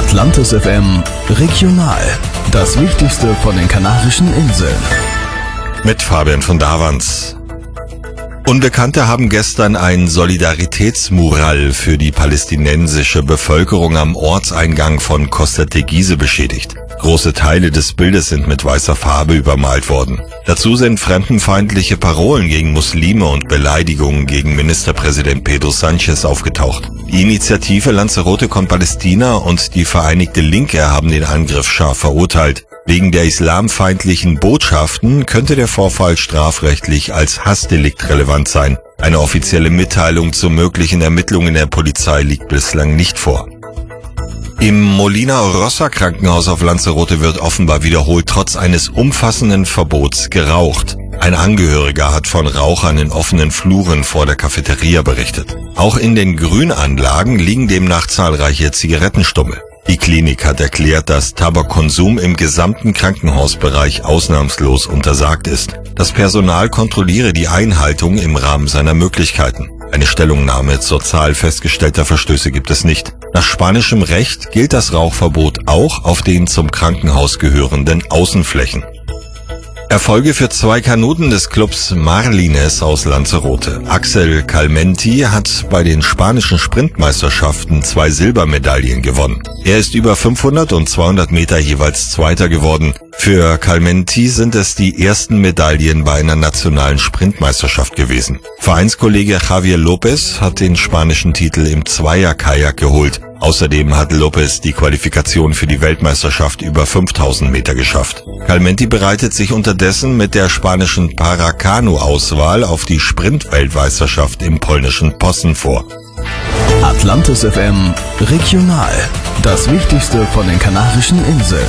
Atlantis FM Regional. Das Wichtigste von den Kanarischen Inseln. Mit Fabian von Davans. Unbekannte haben gestern ein Solidaritätsmural für die palästinensische Bevölkerung am Ortseingang von Costa Teguise beschädigt. Große Teile des Bildes sind mit weißer Farbe übermalt worden. Dazu sind fremdenfeindliche Parolen gegen Muslime und Beleidigungen gegen Ministerpräsident Pedro Sánchez aufgetaucht. Die Initiative Lanzarote con Palestina und die Vereinigte Linke haben den Angriff scharf verurteilt. Wegen der islamfeindlichen Botschaften könnte der Vorfall strafrechtlich als Hassdelikt relevant sein. Eine offizielle Mitteilung zu möglichen Ermittlungen der Polizei liegt bislang nicht vor. Im Molina Rossa Krankenhaus auf Lanzarote wird offenbar wiederholt trotz eines umfassenden Verbots geraucht. Ein Angehöriger hat von Rauchern in offenen Fluren vor der Cafeteria berichtet. Auch in den Grünanlagen liegen demnach zahlreiche Zigarettenstummel. Die Klinik hat erklärt, dass Tabakkonsum im gesamten Krankenhausbereich ausnahmslos untersagt ist. Das Personal kontrolliere die Einhaltung im Rahmen seiner Möglichkeiten. Eine Stellungnahme zur Zahl festgestellter Verstöße gibt es nicht. Nach spanischem Recht gilt das Rauchverbot auch auf den zum Krankenhaus gehörenden Außenflächen. Erfolge für 2 Kanuten des Clubs Marlines aus Lanzarote. Axel Calmenti hat bei den spanischen Sprintmeisterschaften 2 Silbermedaillen gewonnen. Er ist über 500 und 200 Meter jeweils Zweiter geworden. Für Calmenti sind es die ersten Medaillen bei einer nationalen Sprintmeisterschaft gewesen. Vereinskollege Javier Lopez hat den spanischen Titel im Zweier-Kajak geholt. Außerdem hat Lopez die Qualifikation für die Weltmeisterschaft über 5000 Meter geschafft. Calmenti bereitet sich unterdessen mit der spanischen Paracanu-Auswahl auf die Sprint-Weltmeisterschaft im polnischen Posen vor. Atlantis FM Regional. Das Wichtigste von den Kanarischen Inseln.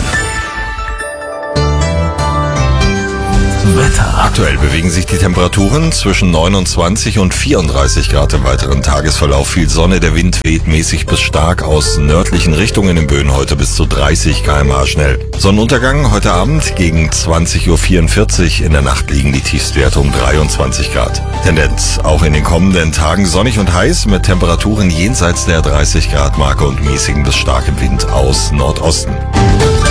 Wetter. Aktuell bewegen sich die Temperaturen zwischen 29 und 34 Grad im weiteren Tagesverlauf. Viel Sonne, der Wind weht mäßig bis stark aus nördlichen Richtungen, in Böen heute bis zu 30 km/h schnell. Sonnenuntergang heute Abend gegen 20:44 Uhr. In der Nacht liegen die Tiefstwerte um 23 Grad. Tendenz auch in den kommenden Tagen sonnig und heiß mit Temperaturen jenseits der 30 Grad Marke und mäßigem bis starkem Wind aus Nordosten.